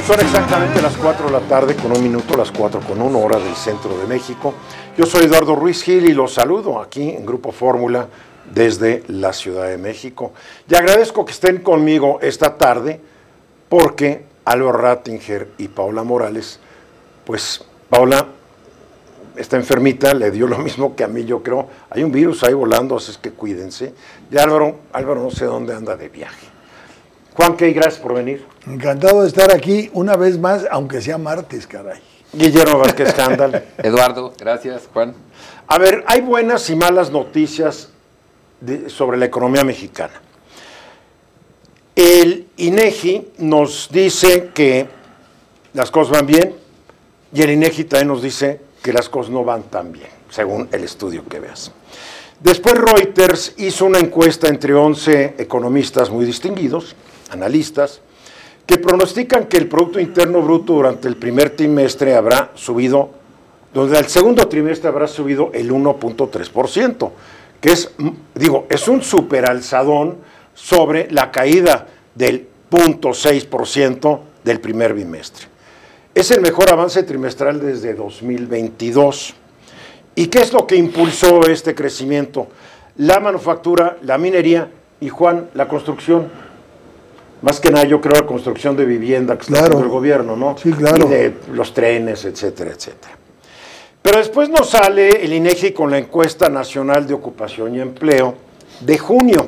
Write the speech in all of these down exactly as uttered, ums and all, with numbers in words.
Son exactamente las cuatro de la tarde con un minuto, las cuatro con una hora del centro de México. Yo soy Eduardo Ruiz Gil y los saludo aquí en Grupo Fórmula desde la Ciudad de México. Y agradezco que estén conmigo esta tarde porque Álvaro Rattinger y Paola Morales, pues Paola está enfermita, le dio lo mismo que a mí, yo creo. Hay un virus ahí volando, así es que cuídense. Y Álvaro, Álvaro no sé dónde anda de viaje. Juan Key, gracias por venir. Encantado de estar aquí una vez más, aunque sea martes, caray. Guillermo Vázquez Cándal. Eduardo, gracias, Juan. A ver, hay buenas y malas noticias de, sobre la economía mexicana. El INEGI nos dice que las cosas van bien y el INEGI también nos dice que las cosas no van tan bien, según el estudio que veas. Después Reuters hizo una encuesta entre once economistas muy distinguidos, analistas, que pronostican que el Producto Interno Bruto durante el primer trimestre habrá subido, donde el segundo trimestre habrá subido el uno punto tres por ciento, que es, digo, es un superalzadón sobre la caída del cero punto seis por ciento del primer bimestre. Es el mejor avance trimestral desde dos mil veintidós. ¿Y qué es lo que impulsó este crecimiento? La manufactura, la minería y, Juan, la construcción. Más que nada, yo creo la construcción de vivienda que está claro. haciendo el gobierno, ¿no? Sí, claro. Y de los trenes, etcétera, etcétera. Pero después nos sale el INEGI con la encuesta nacional de ocupación y empleo de junio.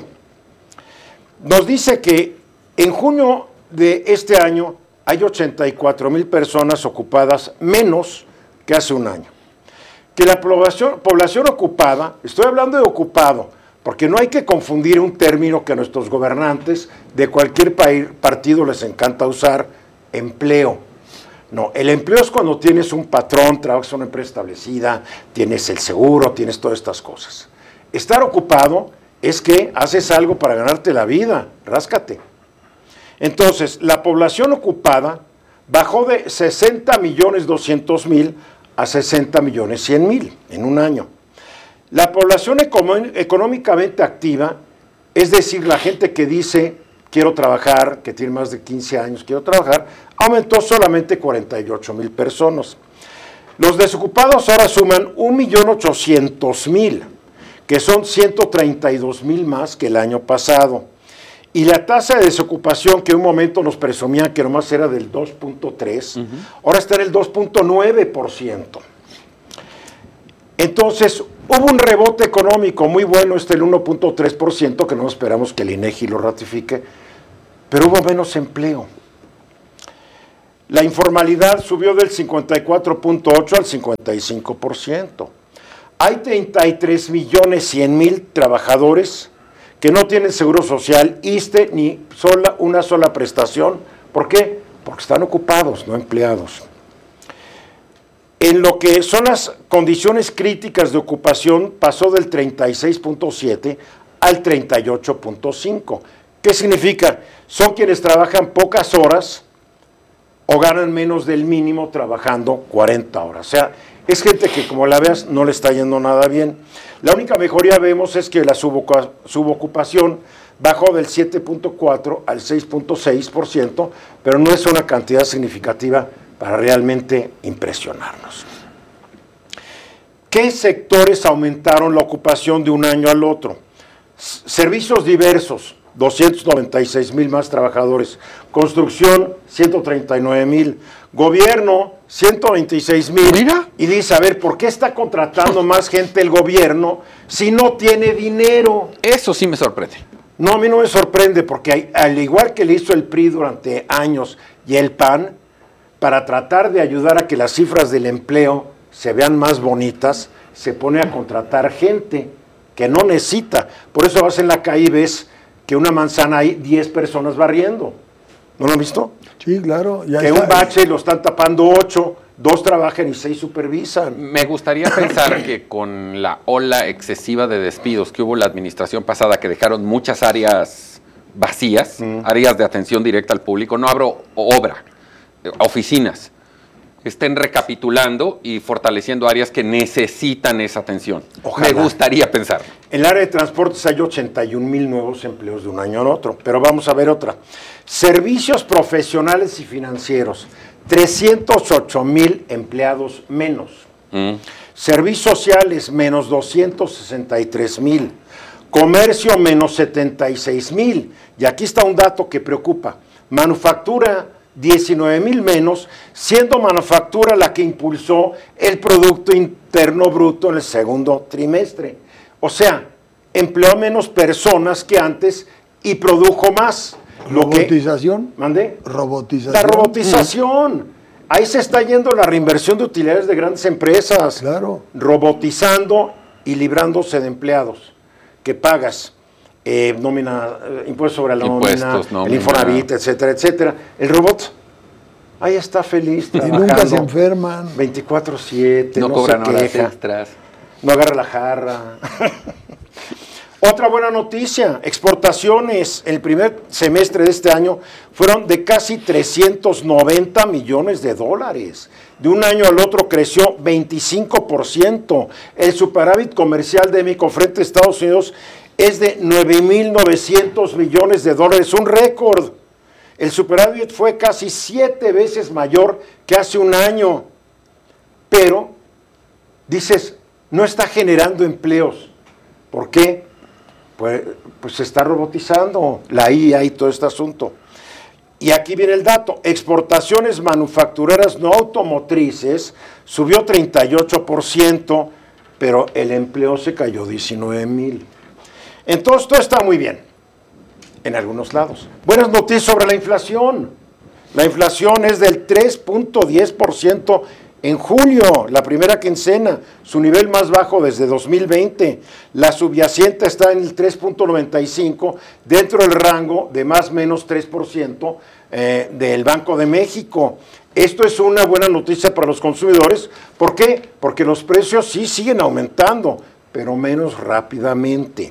Nos dice que en junio de este año hay ochenta y cuatro mil personas ocupadas menos que hace un año. Que la población, población ocupada, estoy hablando de ocupado, porque no hay que confundir un término que a nuestros gobernantes de cualquier país, partido les encanta usar, empleo. No, el empleo es cuando tienes un patrón, trabajas en una empresa establecida, tienes el seguro, tienes todas estas cosas. Estar ocupado es que haces algo para ganarte la vida, ráscate. Entonces, la población ocupada bajó de sesenta millones doscientos mil a sesenta millones cien mil en un año. La población económicamente activa, es decir, la gente que dice quiero trabajar, que tiene más de quince años, quiero trabajar, aumentó solamente cuarenta y ocho mil personas. Los desocupados ahora suman un millón ochocientos mil, que son ciento treinta y dos mil más que el año pasado. Y la tasa de desocupación, que en un momento nos presumían que nomás era del dos punto tres, uh-huh. ahora está en el dos punto nueve por ciento. Entonces, hubo un rebote económico muy bueno, este el uno punto tres por ciento, que no esperamos que el INEGI lo ratifique, pero hubo menos empleo. La informalidad subió del cincuenta y cuatro punto ocho por ciento al cincuenta y cinco por ciento. Hay treinta y tres millones cien mil trabajadores que no tienen seguro social, ISSSTE, ni sola, una sola prestación. ¿Por qué? Porque están ocupados, no empleados. En lo que son las condiciones críticas de ocupación, pasó del treinta y seis punto siete al treinta y ocho punto cinco. ¿Qué significa? Son quienes trabajan pocas horas o ganan menos del mínimo trabajando cuarenta horas. O sea, es gente que, como la veas, no le está yendo nada bien. La única mejoría vemos es que la subocupación bajó del siete punto cuatro al seis punto seis por ciento, pero no es una cantidad significativa para realmente impresionarnos. ¿Qué sectores aumentaron la ocupación de un año al otro? Servicios diversos, doscientos noventa y seis mil más trabajadores. Construcción, ciento treinta y nueve mil. Gobierno, ciento veintiséis mil. Mira. Y dice, a ver, ¿por qué está contratando más gente el gobierno si no tiene dinero? Eso sí me sorprende. No, a mí no me sorprende, porque hay, al igual que le hizo el P R I durante años y el P A N, para tratar de ayudar a que las cifras del empleo se vean más bonitas, se pone a contratar gente que no necesita. Por eso vas en la calle y ves que una manzana hay diez personas barriendo. ¿No lo han visto? Sí, claro. Ya que está. Un bache lo están tapando ocho, dos trabajan y seis supervisan. Me gustaría pensar que con la ola excesiva de despidos que hubo la administración pasada, que dejaron muchas áreas vacías, mm. áreas de atención directa al público, no habrá obra, oficinas, estén recapitulando y fortaleciendo áreas que necesitan esa atención. Ojalá. Me gustaría pensar. En el área de transportes hay ochenta y un mil nuevos empleos de un año al otro. Pero vamos a ver otra. Servicios profesionales y financieros, trescientos ocho mil empleados menos. Mm. Servicios sociales, menos doscientos sesenta y tres mil. Comercio, menos setenta y seis mil. Y aquí está un dato que preocupa. Manufactura, diecinueve mil menos, siendo manufactura la que impulsó el Producto Interno Bruto en el segundo trimestre. O sea, empleó menos personas que antes y produjo más. ¿Robotización? Que, ¿Mandé? ¿Robotización? La robotización. Mm. Ahí se está yendo la reinversión de utilidades de grandes empresas. Claro. Robotizando y librándose de empleados que pagas. Eh, nómina, eh, impuestos sobre la nómina, nómina, el Infonavit, etcétera, etcétera. El robot, ahí está feliz trabajando. Y nunca se enferman. veinticuatro siete, no, no cobran se horas queja, extras. No agarra la jarra. Otra buena noticia, exportaciones el primer semestre de este año fueron de casi trescientos noventa millones de dólares. De un año al otro creció veinticinco por ciento. El superávit comercial de México frente a Estados Unidos es de nueve mil novecientos millones de dólares, un récord. El superávit fue casi siete veces mayor que hace un año. Pero, dices, no está generando empleos. ¿Por qué? Pues, pues se está robotizando la I A y todo este asunto. Y aquí viene el dato, exportaciones manufactureras no automotrices subió treinta y ocho por ciento, pero el empleo se cayó diecinueve mil. Entonces todo está muy bien, en algunos lados. Buenas noticias sobre la inflación. La inflación es del tres punto diez por ciento en julio, la primera quincena, su nivel más bajo desde dos mil veinte. La subyacente está en el tres punto noventa y cinco por ciento, dentro del rango de más o menos tres por ciento eh, del Banco de México. Esto es una buena noticia para los consumidores. ¿Por qué? Porque los precios sí siguen aumentando, pero menos rápidamente.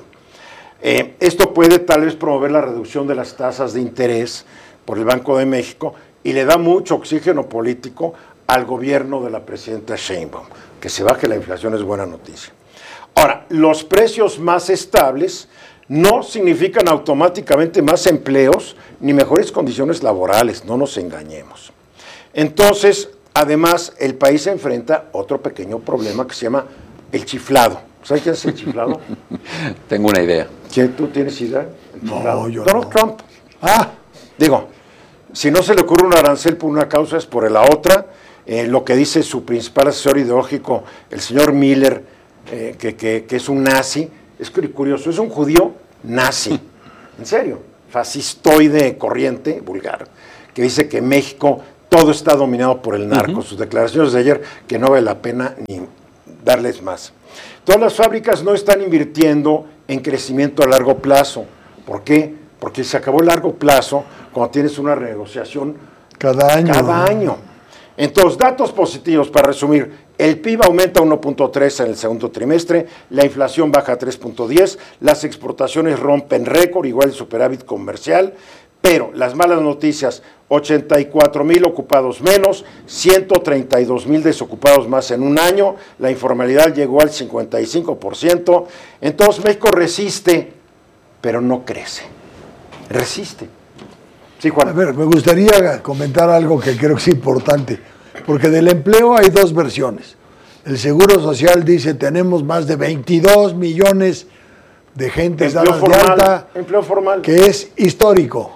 Eh, esto puede tal vez promover la reducción de las tasas de interés por el Banco de México y le da mucho oxígeno político al gobierno de la presidenta Sheinbaum. Que se baje la inflación es buena noticia. Ahora, los precios más estables no significan automáticamente más empleos ni mejores condiciones laborales, no nos engañemos. Entonces, además, el país se enfrenta a otro pequeño problema que se llama el chiflado. ¿Sabes qué es el chiflado? Tengo una idea. ¿Quién, ¿Tú tienes idea? No, yo Donald no. Trump. Ah, Digo, si no se le ocurre un arancel por una causa es por la otra. Eh, lo que dice su principal asesor ideológico, el señor Miller, eh, que, que, que es un nazi, es curioso, es un judío nazi, en serio, fascistoide corriente, vulgar, que dice que México todo está dominado por el narco. Uh-huh. Sus declaraciones de ayer, que no vale la pena ni darles más. Todas las fábricas no están invirtiendo en crecimiento a largo plazo. ¿Por qué? Porque se acabó el largo plazo cuando tienes una renegociación cada año. Cada año. Entonces, datos positivos para resumir. El P I B aumenta uno punto tres en el segundo trimestre, la inflación baja a tres punto diez, las exportaciones rompen récord, igual el superávit comercial, pero las malas noticias, ochenta y cuatro mil ocupados menos, ciento treinta y dos mil desocupados más en un año, la informalidad llegó al cincuenta y cinco por ciento, entonces México resiste, pero no crece, resiste. Sí, Juan. A ver, me gustaría comentar algo que creo que es importante, porque del empleo hay dos versiones. El Seguro Social dice tenemos más de veintidós millones de gente empleo de formal, alta, empleo formal, que es histórico.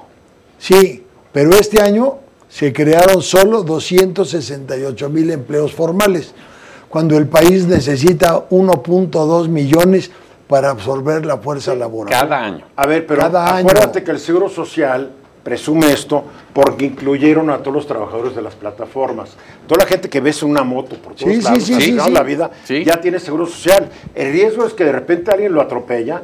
Sí, pero este año se crearon solo doscientos sesenta y ocho mil empleos formales, cuando el país necesita uno punto dos millones para absorber la fuerza laboral. Cada año. A ver, pero Cada acuérdate año. que el Seguro Social presume esto porque incluyeron a todos los trabajadores de las plataformas. Toda la gente que ves una moto por todos Sí, sí, lados, sí, arriesgando sí, sí. la vida, Sí. ya tiene Seguro Social. El riesgo es que de repente alguien lo atropella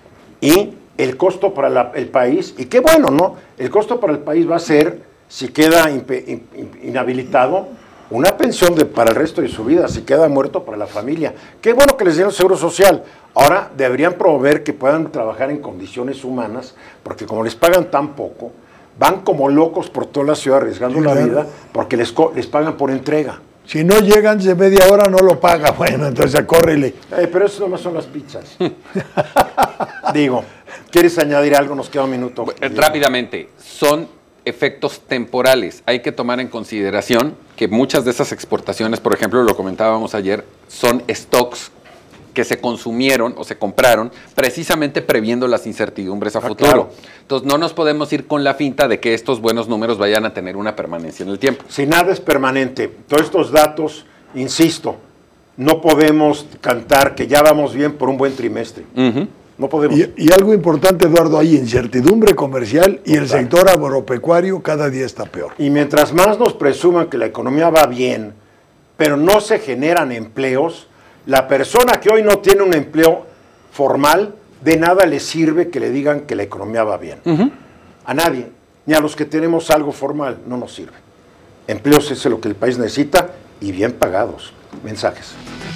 y el costo para la- el país, y qué bueno, ¿no? El costo para el país va a ser, si queda impe- in- in- inhabilitado, una pensión de, para el resto de su vida, si queda muerto para la familia. Qué bueno que les dieron Seguro Social. Ahora deberían promover que puedan trabajar en condiciones humanas, porque como les pagan tan poco, van como locos por toda la ciudad arriesgando Sí, la claro. vida, porque les, co- les pagan por entrega. Si no llega antes de media hora, no lo paga. Bueno, entonces córrele. Eh, pero eso nomás son las pizzas. Digo, ¿quieres añadir algo? Nos queda un minuto. Rápidamente, son efectos temporales. Hay que tomar en consideración que muchas de esas exportaciones, por ejemplo, lo comentábamos ayer, son stocks que se consumieron o se compraron precisamente previendo las incertidumbres a Ah, futuro. claro. Entonces no nos podemos ir con la finta de que estos buenos números vayan a tener una permanencia en el tiempo. Si nada es permanente, todos estos datos, insisto, no podemos cantar que ya vamos bien por un buen trimestre. Uh-huh. No podemos. Y, y algo importante, Eduardo, hay incertidumbre comercial y el Total. sector agropecuario cada día está peor. Y mientras más nos presuman que la economía va bien, pero no se generan empleos, la persona que hoy no tiene un empleo formal, de nada le sirve que le digan que la economía va bien. Uh-huh. A nadie, ni a los que tenemos algo formal, no nos sirve. Empleos es lo que el país necesita y bien pagados. Mensajes.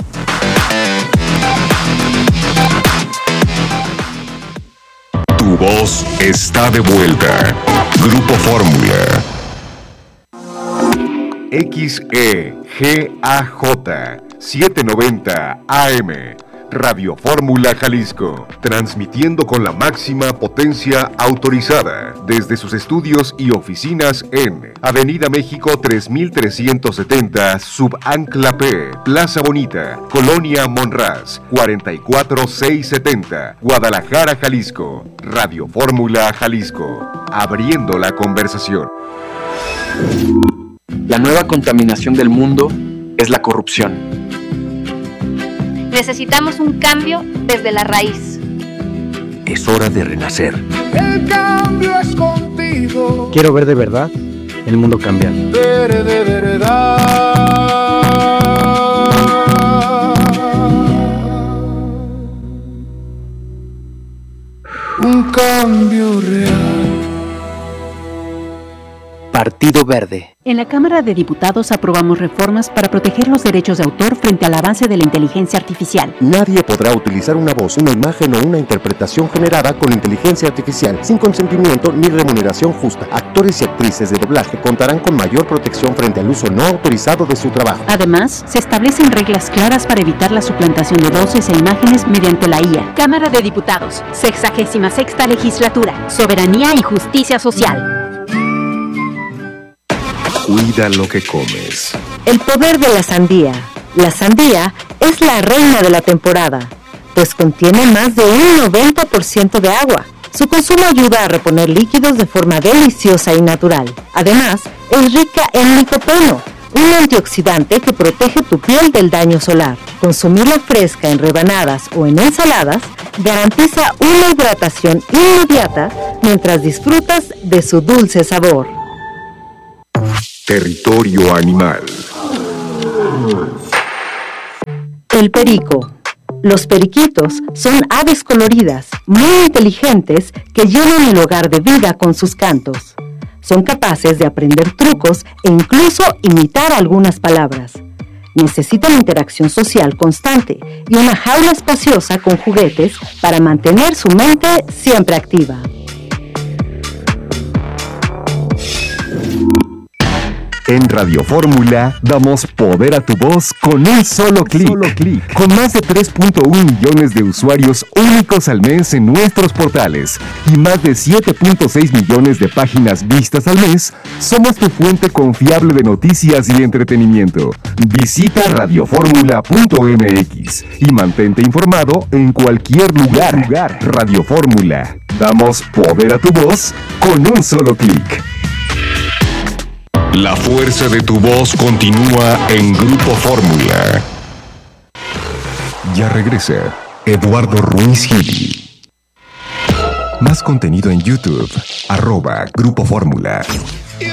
Tu voz está de vuelta. Grupo Fórmula. X E G A J setecientos noventa A M. Radio Fórmula Jalisco, transmitiendo con la máxima potencia autorizada desde sus estudios y oficinas en Avenida México tres mil trescientos setenta, Subancla P, Plaza Bonita, Colonia Monraz, cuarenta y cuatro mil seiscientos setenta, Guadalajara, Jalisco. Radio Fórmula Jalisco, abriendo la conversación. La nueva contaminación del mundo es la corrupción. Necesitamos un cambio desde la raíz. Es hora de renacer. El cambio es contigo. Quiero ver de verdad el mundo cambiar. Ver de verdad. Un cambio real. Partido Verde. En la Cámara de Diputados aprobamos reformas para proteger los derechos de autor frente al avance de la inteligencia artificial. Nadie podrá utilizar una voz, una imagen o una interpretación generada con inteligencia artificial sin consentimiento ni remuneración justa. Actores y actrices de doblaje contarán con mayor protección frente al uso no autorizado de su trabajo. Además, se establecen reglas claras para evitar la suplantación de voces e imágenes mediante la I A. Cámara de Diputados, sexagésima sexta legislatura, soberanía y justicia social. Cuida lo que comes. El poder de la sandía. La sandía es la reina de la temporada, pues contiene más de un noventa por ciento de agua. Su consumo ayuda a reponer líquidos de forma deliciosa y natural. Además, es rica en licopeno, un antioxidante que protege tu piel del daño solar. Consumirla fresca en rebanadas o en ensaladas garantiza una hidratación inmediata mientras disfrutas de su dulce sabor. Territorio animal. El perico. Los periquitos son aves coloridas, muy inteligentes, que llevan el hogar de vida con sus cantos. Son capaces de aprender trucos e incluso imitar algunas palabras. Necesitan interacción social constante y una jaula espaciosa con juguetes para mantener su mente siempre activa. En Radio Fórmula damos poder a tu voz con un solo clic. Con más de tres punto uno millones de usuarios únicos al mes en nuestros portales y más de siete punto seis millones de páginas vistas al mes, somos tu fuente confiable de noticias y de entretenimiento. Visita radio fórmula punto m x y mantente informado en cualquier lugar. Radio Fórmula. Damos poder a tu voz con un solo clic. La fuerza de tu voz continúa en Grupo Fórmula. Ya regresa Eduardo Ruiz Gili. Más contenido en YouTube, arroba Grupo Fórmula.